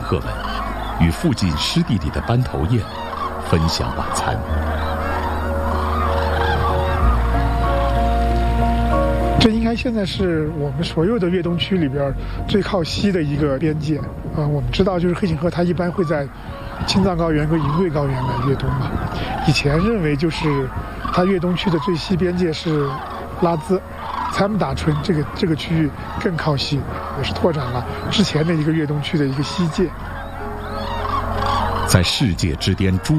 赫们与附近湿地里的斑头雁分享晚餐。 这应该现在是我们所有的越冬区里边最靠西的一个边界我们知道，就是黑颈鹤它一般会在青藏高原和银贵高原来越冬嘛。以前认为就是它越冬区的最西边界是拉孜、参木达春这个区域更靠西，也是拓展了之前的一个越冬区的一个西界。 在世界之巅